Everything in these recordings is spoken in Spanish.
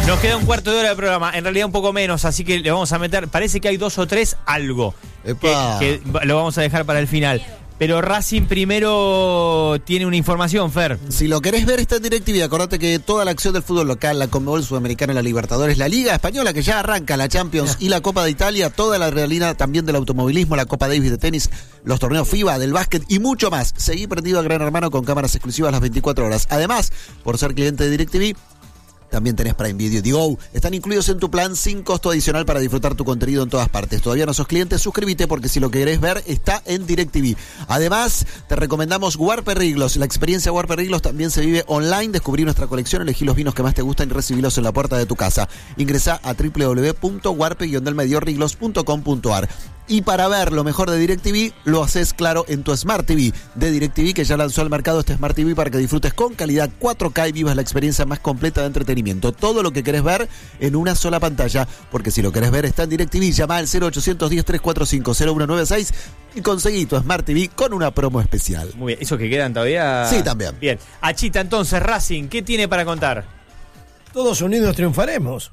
Nos queda un cuarto de hora de programa, en realidad un poco menos, así que le vamos a meter, parece que hay 2 o 3 algo, que lo vamos a dejar para el final. Pero Racing primero tiene una información, Fer. Si lo querés ver está en DirecTV, acordate que toda la acción del fútbol local, la Conmebol Sudamericana, la Libertadores, la Liga Española que ya arranca, la Champions y la Copa de Italia, toda la adrenalina también del automovilismo, la Copa Davis de tenis, los torneos FIBA, del básquet y mucho más. Seguí prendido a Gran Hermano con cámaras exclusivas las 24 horas. Además, por ser cliente de DirecTV, también tenés Prime Video y Go. Están incluidos en tu plan sin costo adicional para disfrutar tu contenido en todas partes. Todavía no sos cliente, suscríbete porque si lo querés ver está en DirecTV. Además, te recomendamos Warper Riglos. La experiencia Warper Riglos también se vive online. Descubrí nuestra colección, elegí los vinos que más te gustan y recibílos en la puerta de tu casa. Ingresá a www.warpe-riglos.com.ar. Y para ver lo mejor de DirecTV, lo haces claro en tu Smart TV de DirecTV, que ya lanzó al mercado este Smart TV para que disfrutes con calidad 4K y vivas la experiencia más completa de entretenimiento. Todo lo que querés ver en una sola pantalla, porque si lo querés ver está en DirecTV. Llama al 0810-345-0196 y conseguí tu Smart TV con una promo especial. Muy bien, ¿esos que quedan todavía? Sí, también. Bien, Achita, entonces, Racing, ¿qué tiene para contar? Todos unidos triunfaremos.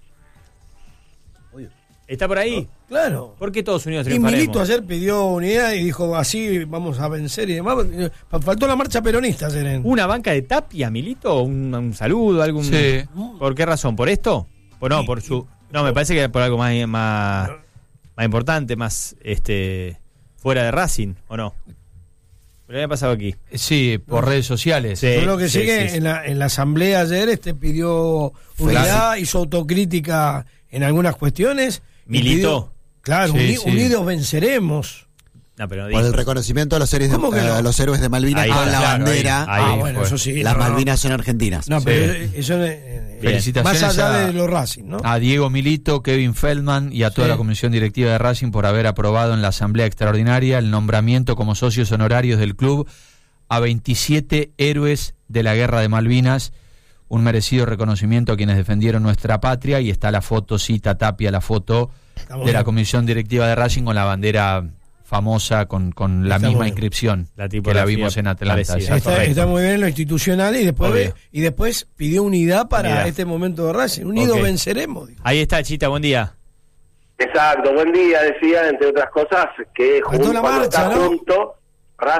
¿Está por ahí? Claro. ¿Por qué todos unidos Y triunfaremos? Milito ayer pidió unidad y dijo, así vamos a vencer y demás. Faltó la marcha peronista ayer. ¿Una banca de Tapia, Milito? ¿Un saludo? Algún... Sí. ¿Por qué razón? ¿Por esto? No, por su... No, me parece que por algo más importante, más fuera de Racing, ¿o no? ¿Pero qué ha pasado aquí? Sí, por redes sociales. Sí. Yo lo que sé que en la asamblea ayer pidió unidad, hizo autocrítica en algunas cuestiones. Militó. Claro, Sí, unidos venceremos. No, pero Por el reconocimiento a los héroes no? los héroes de Malvinas Ahí con está, la claro, bandera. ahí bueno, fue. eso sí. Las no, Malvinas son argentinas. No, Sí. pero eso Felicitaciones más allá a- de los Racing, ¿no? A Diego Milito, Kevin Feldman y a toda Sí. la comisión directiva de Racing por haber aprobado en la asamblea extraordinaria el nombramiento como socios honorarios del club a 27 héroes de la guerra de Malvinas, un merecido reconocimiento a quienes defendieron nuestra patria, y está la foto, cita Tapia la foto de la comisión directiva de Racing con la bandera famosa con la Está misma muy inscripción La que tipografía la vimos en Atlanta. parecida. Está muy bien en lo institucional y Obvio. después pidió unidad para Unidad. este momento de Racing. Unidos Ok. venceremos. Dijo. Ahí está, Achita, buen día. Exacto, buen día, decía, entre otras cosas, que Faltó la cuando marcha, está ¿no? junto,